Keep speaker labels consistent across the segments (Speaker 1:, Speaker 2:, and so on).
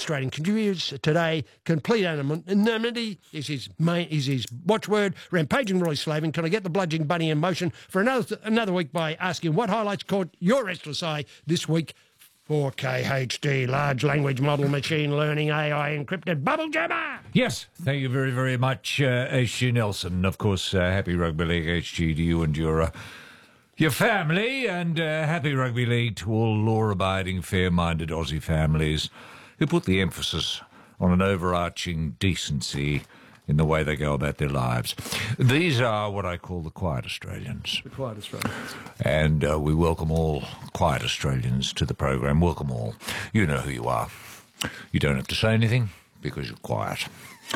Speaker 1: Australian continues today. Complete anonymity is his watchword. Rampaging Roy Slavin. Can I get the bludgeoning bunny in motion for another week by asking what highlights caught your restless eye this week? 4K HD, large language model, machine learning, AI encrypted bubble jammer.
Speaker 2: Yes, thank you very, very much, HG Nelson. Of course, happy Rugby League HG to you and your family, and happy Rugby League to all law-abiding, fair-minded Aussie families who put the emphasis on an overarching decency in the way they go about their lives. These are what I call the quiet Australians.
Speaker 1: The quiet Australians.
Speaker 2: And we welcome all quiet Australians to the program. Welcome all. You know who you are. You don't have to say anything because you're quiet.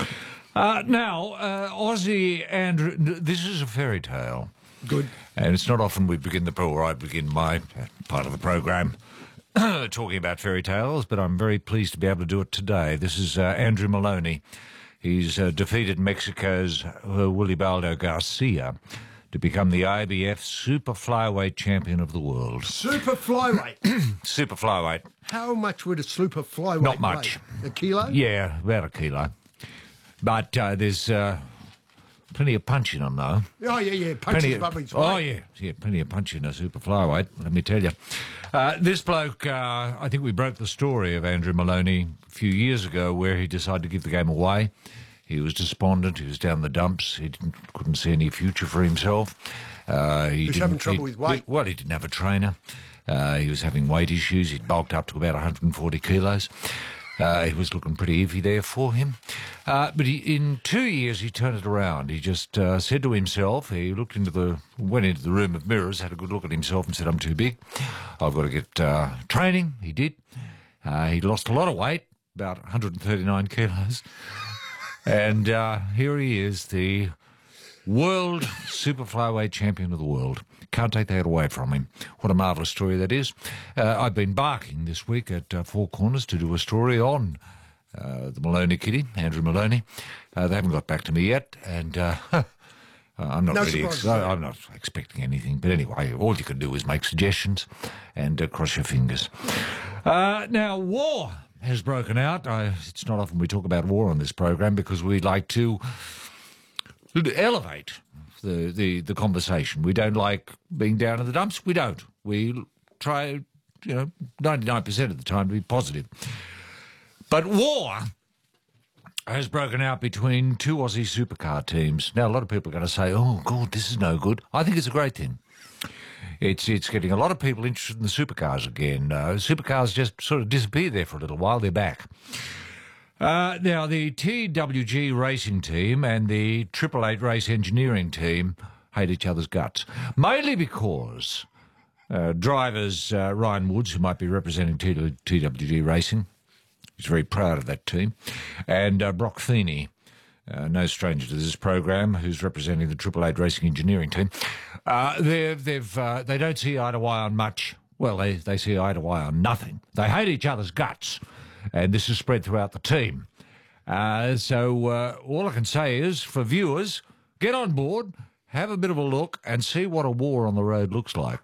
Speaker 2: Now, Aussie Andrew, this is a fairy tale.
Speaker 1: Good.
Speaker 2: And it's not often we begin I begin my part of the program talking about fairy tales, but I'm very pleased to be able to do it today. This is Andrew Maloney. He's defeated Mexico's Willibaldo Garcia to become the IBF Super Flyweight Champion of the world.
Speaker 1: Super Flyweight?
Speaker 2: Super Flyweight.
Speaker 1: How much would a Super Flyweight
Speaker 2: Not much.
Speaker 1: weigh? A kilo?
Speaker 2: Yeah, about a kilo. But there's plenty of punch in them, though.
Speaker 1: Oh, yeah. Punch is bubbling.
Speaker 2: Oh, yeah, plenty of punch in a Super Flyweight, let me tell you. This bloke, I think we broke the story of Andrew Maloney a few years ago where he decided to give the game away. He was despondent, he was down the dumps, he couldn't see any future for himself.
Speaker 1: He was having trouble with weight.
Speaker 2: Well, he didn't have a trainer. He was having weight issues. He'd bulked up to about 140 kilos. It was looking pretty iffy there for him. But in 2 years, he turned it around. He just said to himself, he went into the room of mirrors, had a good look at himself and said, I'm too big. I've got to get training. He did. He lost a lot of weight, about 139 kilos. And here he is, the world super flyweight champion of the world. Can't take that away from him. What a marvellous story that is. I've been barking this week at Four Corners to do a story on the Maloney kiddie, Andrew Maloney. They haven't got back to me yet, and I'm not I'm not expecting anything. But anyway, all you can do is make suggestions and cross your fingers. Now, war has broken out. It's not often we talk about war on this program because we like to elevate the conversation. We don't like being down in the dumps. We don't. We try, 99% of the time to be positive. But war has broken out between two Aussie supercar teams. Now, a lot of people are going to say, oh, God, this is no good. I think it's a great thing. It's getting a lot of people interested in the supercars again. Supercars just sort of disappeared there for a little while. They're back. Now, the TWG racing team and the 888 race engineering team hate each other's guts, mainly because drivers Ryan Woods, who might be representing TWG racing, he's very proud of that team, and Brock Feeney, no stranger to this program, who's representing the 888 racing engineering team, they don't see eye to eye on much. Well, they see eye to eye on nothing. They hate each other's guts. And this is spread throughout the team. So all I can say is, for viewers, get on board, have a bit of a look, and see what a war on the road looks like.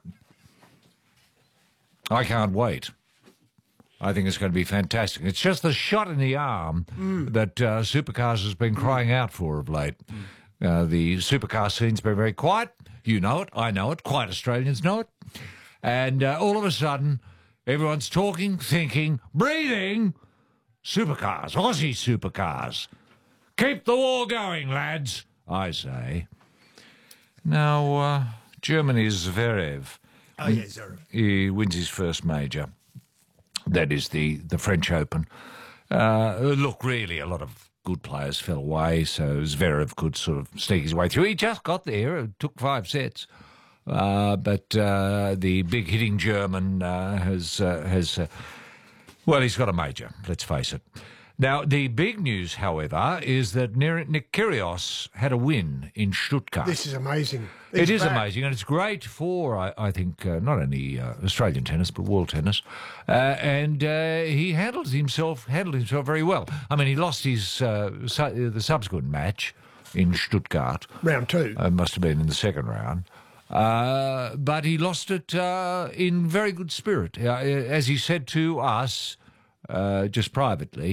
Speaker 2: I can't wait. I think it's going to be fantastic. It's just the shot in the arm that Supercars has been crying out for of late. The supercar scene's been very quiet. You know it. I know it. Quiet Australians know it. And all of a sudden, everyone's talking, thinking, breathing. Supercars, Aussie supercars. Keep the war going, lads, I say. Now, Germany's Zverev.
Speaker 1: Oh, yeah, Zverev.
Speaker 2: He wins his first major. That is the French Open. Look, really, a lot of good players fell away, so Zverev could sort of sneak his way through. He just got there. It took 5 sets. But the big hitting German has he's got a major, let's face it. Now, the big news, however, is that Nick Kyrgios had a win in Stuttgart.
Speaker 1: This is amazing.
Speaker 2: It is amazing, and it's great for, I think, not only Australian tennis, but world tennis. And he handled himself very well. I mean, he lost his the subsequent match in Stuttgart.
Speaker 1: Round 2.
Speaker 2: Must have been in the second round. But he lost it in very good spirit. As he said to us, just privately,